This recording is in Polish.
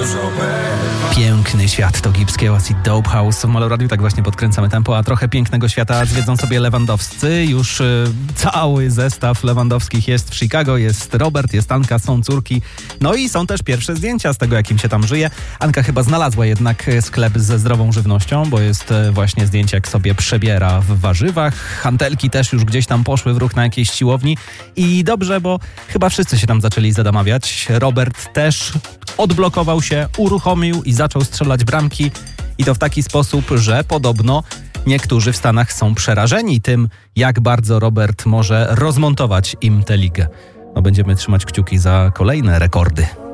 Piękny świat to Gibbs Keolis i Dope House. W Molo Radio tak właśnie podkręcamy tempo, a trochę pięknego świata zwiedzą sobie lewandowscy. Już cały zestaw lewandowskich jest w Chicago, jest Robert, jest Anka, są córki. No i są też pierwsze zdjęcia z tego, jak im się tam żyje. Anka chyba znalazła jednak sklep ze zdrową żywnością, bo jest właśnie zdjęcie, jak sobie przebiera w warzywach. Hantelki też już gdzieś tam poszły w ruch na jakiejś siłowni. I dobrze, bo chyba wszyscy się tam zaczęli zadamawiać. Robert też odblokował się, uruchomił i zaczął strzelać bramki. I to w taki sposób, że podobno niektórzy w Stanach są przerażeni tym, jak bardzo Robert może rozmontować im tę ligę. No, będziemy trzymać kciuki za kolejne rekordy.